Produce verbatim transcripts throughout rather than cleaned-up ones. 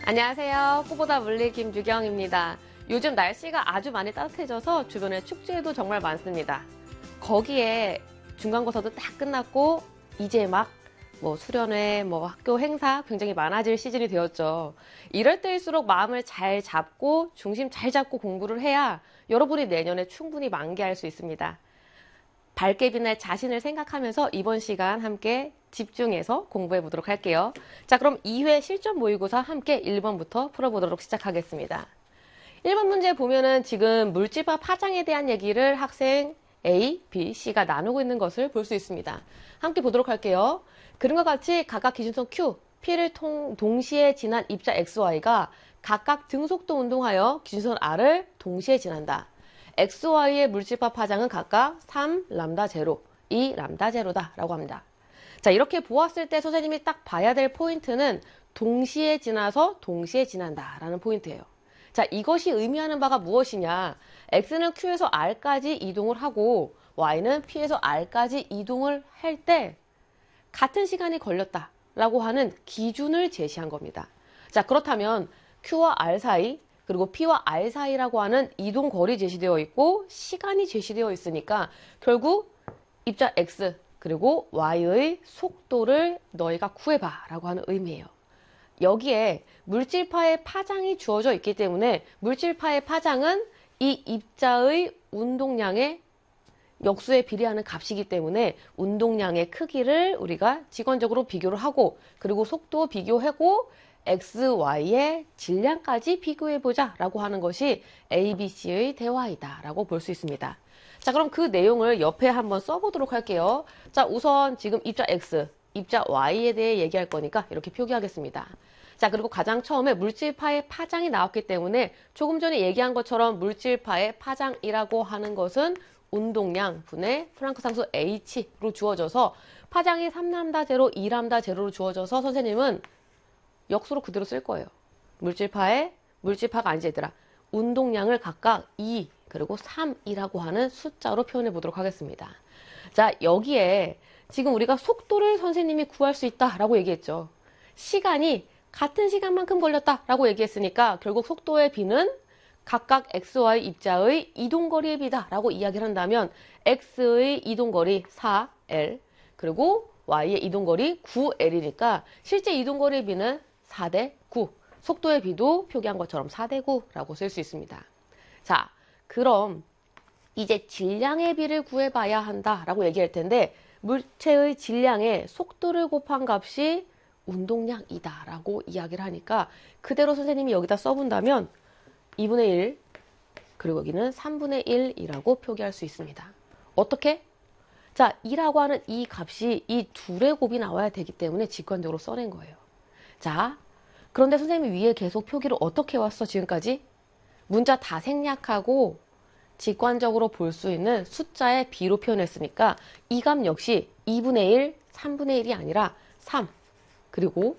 안녕하세요. 후보다 물리 김유경입니다. 요즘 날씨가 아주 많이 따뜻해져서 주변에 축제도 정말 많습니다. 거기에 중간고사도 딱 끝났고 이제 막 뭐 수련회, 뭐 학교 행사 굉장히 많아질 시즌이 되었죠. 이럴 때일수록 마음을 잘 잡고 중심 잘 잡고 공부를 해야 여러분이 내년에 충분히 만개할 수 있습니다. 밝게 빛날 자신을 생각하면서 이번 시간 함께 집중해서 공부해 보도록 할게요. 자, 그럼 이 회 실전 모의고사 함께 일 번부터 풀어보도록 시작하겠습니다. 일 번 문제 보면은 지금 물질파 파장에 대한 얘기를 학생 A, B, C가 나누고 있는 것을 볼 수 있습니다. 함께 보도록 할게요. 그림과 같이 각각 기준선 Q, P를 통, 동시에 지난 입자 X, Y가 각각 등속도 운동하여 기준선 R을 동시에 지난다. X, Y의 물질파 파장은 각각 삼 람다 제로, 이 람다 제로다 라고 합니다. 자, 이렇게 보았을 때 선생님이 딱 봐야 될 포인트는 동시에 지나서 동시에 지난다 라는 포인트예요. 자, 이것이 의미하는 바가 무엇이냐? X는 Q에서 R까지 이동을 하고 Y는 P에서 R까지 이동을 할 때 같은 시간이 걸렸다 라고 하는 기준을 제시한 겁니다. 자, 그렇다면 Q와 R 사이 그리고 P와 R 사이라고 하는 이동 거리 제시되어 있고 시간이 제시되어 있으니까 결국 입자 X 그리고 Y의 속도를 너희가 구해봐 라고 하는 의미예요. 여기에 물질파의 파장이 주어져 있기 때문에 물질파의 파장은 이 입자의 운동량의 역수에 비례하는 값이기 때문에 운동량의 크기를 우리가 직관적으로 비교를 하고 그리고 속도 비교하고 X, Y의 질량까지 비교해보자 라고 하는 것이 A, B, C의 대화이다 라고 볼 수 있습니다. 자, 그럼 그 내용을 옆에 한번 써보도록 할게요. 자, 우선 지금 입자 X, 입자 Y에 대해 얘기할 거니까 이렇게 표기하겠습니다. 자, 그리고 가장 처음에 물질파의 파장이 나왔기 때문에 조금 전에 얘기한 것처럼 물질파의 파장이라고 하는 것은 운동량 분의 플랑크 상수 H로 주어져서 파장이 삼 람다 제로, 이 람다 제로로 주어져서 선생님은 역수로 그대로 쓸 거예요. 물질파의, 물질파가 아니지 얘들아. 운동량을 각각 이 그리고 삼이라고 하는 숫자로 표현해 보도록 하겠습니다. 자, 여기에 지금 우리가 속도를 선생님이 구할 수 있다라고 얘기했죠. 시간이 같은 시간만큼 걸렸다라고 얘기했으니까 결국 속도의 B는 각각 X, Y 입자의 이동거리의 B다라고 이야기를 한다면 X의 이동거리 사 엘 그리고 Y의 이동거리 구 엘이니까 실제 이동거리의 B는 사 대 구, 속도의 B도 표기한 것처럼 사 대 구라고 쓸 수 있습니다. 자, 그럼 이제 질량의 B를 구해봐야 한다라고 얘기할 텐데 물체의 질량에 속도를 곱한 값이 운동량이다 라고 이야기를 하니까 그대로 선생님이 여기다 써본다면 이분의 일 그리고 여기는 삼분의 일이라고 표기할 수 있습니다. 어떻게? 자, 이라고 하는 이 값이 이 둘의 곱이 나와야 되기 때문에 직관적으로 써낸 거예요. 자, 그런데 선생님이 위에 계속 표기를 어떻게 왔어 지금까지? 문자 다 생략하고 직관적으로 볼 수 있는 숫자의 B로 표현했으니까 이 값 역시 이분의 일, 삼분의 일이 아니라 삼 그리고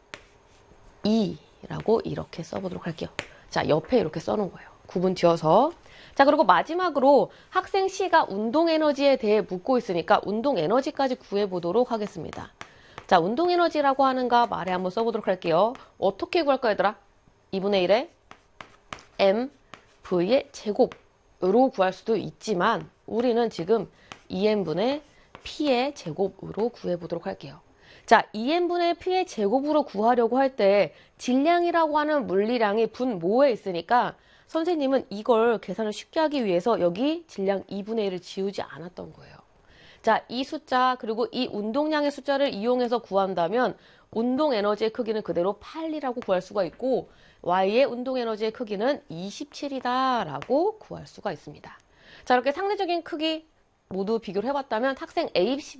이라고 이렇게 써보도록 할게요. 자, 옆에 이렇게 써놓은 거예요. 구분 지어서. 자, 그리고 마지막으로 학생 C가 운동에너지에 대해 묻고 있으니까 운동에너지까지 구해보도록 하겠습니다. 자, 운동에너지라고 하는가 말에 한번 써보도록 할게요. 어떻게 구할까 얘들아? 이분의 일에 엠 브이의 제곱으로 구할 수도 있지만 우리는 지금 이 엠분의 P의 제곱으로 구해보도록 할게요. 자, 이 엠분의 P의 제곱으로 구하려고 할 때 질량이라고 하는 물리량이 분모에 있으니까 선생님은 이걸 계산을 쉽게 하기 위해서 여기 질량 이분의 일을 지우지 않았던 거예요. 자, 이 숫자 그리고 이 운동량의 숫자를 이용해서 구한다면 운동에너지의 크기는 그대로 팔이라고 구할 수가 있고 Y의 운동에너지의 크기는 이십칠이다 라고 구할 수가 있습니다. 자, 이렇게 상대적인 크기 모두 비교를 해봤다면 학생 A,